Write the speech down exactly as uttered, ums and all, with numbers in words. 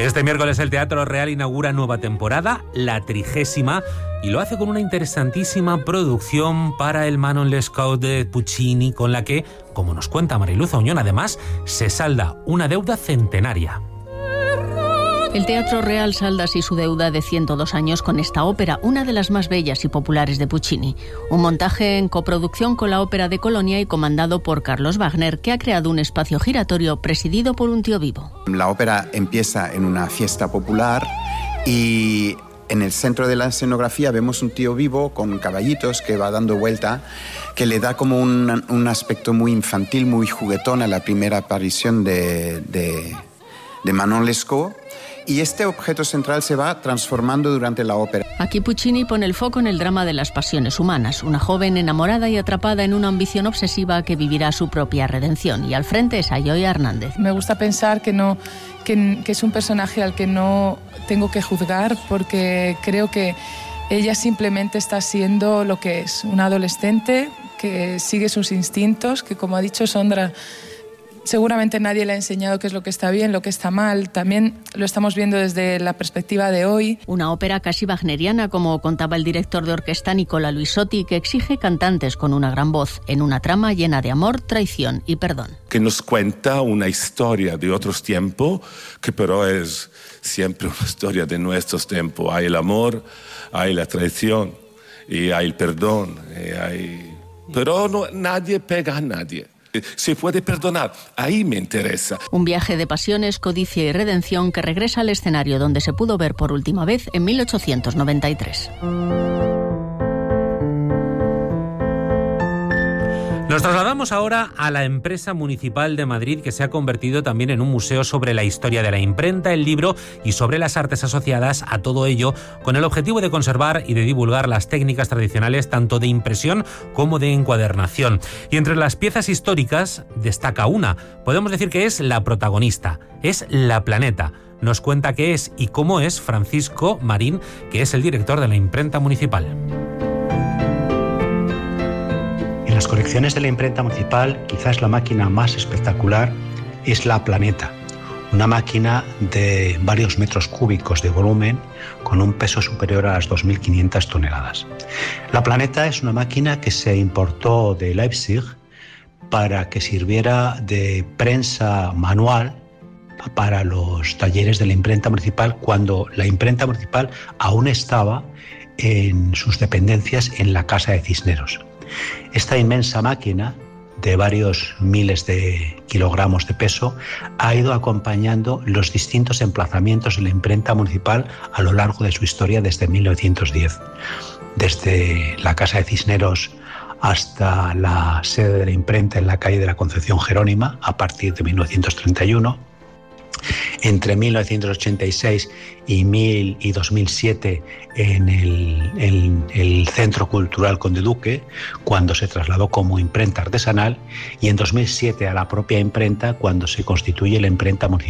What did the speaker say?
Este miércoles el Teatro Real inaugura nueva temporada, la trigésima, y lo hace con una interesantísima producción para el Manon Lescaut de Puccini, con la que, como nos cuenta Mariluz Auñón, además se salda una deuda centenaria. El Teatro Real salda así su deuda de ciento dos años con esta ópera, una de las más bellas y populares de Puccini. Un montaje en coproducción con la Ópera de Colonia y comandado por Carlos Wagner, que ha creado un espacio giratorio presidido por un tío vivo. La ópera empieza en una fiesta popular y en el centro de la escenografía vemos un tío vivo con caballitos que va dando vuelta, que le da como un, un aspecto muy infantil, muy juguetón a la primera aparición de, de, de Manon Lescaut. Y este objeto central se va transformando durante la ópera. Aquí Puccini pone el foco en el drama de las pasiones humanas, una joven enamorada y atrapada en una ambición obsesiva que vivirá su propia redención. Y al frente es Ayoya Hernández. Me gusta pensar que, no, que, que es un personaje al que no tengo que juzgar, porque creo que ella simplemente está siendo lo que es, una adolescente que sigue sus instintos, que, como ha dicho Sondra, seguramente nadie le ha enseñado qué es lo que está bien, lo que está mal. También lo estamos viendo desde la perspectiva de hoy. Una ópera casi wagneriana, como contaba el director de orquesta Nicola Luisotti, que exige cantantes con una gran voz, en una trama llena de amor, traición y perdón. Que nos cuenta una historia de otros tiempos, que pero es siempre una historia de nuestros tiempos. Hay el amor, hay la traición y hay el perdón. Y hay... Pero no, nadie pega a nadie. Se puede perdonar, ahí me interesa. Un viaje de pasiones, codicia y redención que regresa al escenario donde se pudo ver por última vez en mil ochocientos noventa y tres. Nos trasladamos ahora a la empresa municipal de Madrid, que se ha convertido también en un museo sobre la historia de la imprenta, el libro y sobre las artes asociadas a todo ello, con el objetivo de conservar y de divulgar las técnicas tradicionales tanto de impresión como de encuadernación. Y entre las piezas históricas destaca una, podemos decir que es la protagonista, es La Planeta. Nos cuenta qué es y cómo es Francisco Marín, que es el director de la imprenta municipal. En las colecciones de la imprenta municipal, quizás la máquina más espectacular es La Planeta, una máquina de varios metros cúbicos de volumen con un peso superior a las dos mil quinientas toneladas. La Planeta es una máquina que se importó de Leipzig para que sirviera de prensa manual para los talleres de la imprenta municipal cuando la imprenta municipal aún estaba en sus dependencias en la Casa de Cisneros. Esta inmensa máquina, de varios miles de kilogramos de peso, ha ido acompañando los distintos emplazamientos de la imprenta municipal a lo largo de su historia desde mil novecientos diez. Desde la Casa de Cisneros hasta la sede de la imprenta en la calle de la Concepción Jerónima a partir de mil novecientos treinta y uno. Entre mil novecientos ochenta y seis y, mil, y dos mil siete en el, en el Centro Cultural Conde Duque, cuando se trasladó como imprenta artesanal, y en dos mil siete a la propia imprenta, cuando se constituye la imprenta municipal.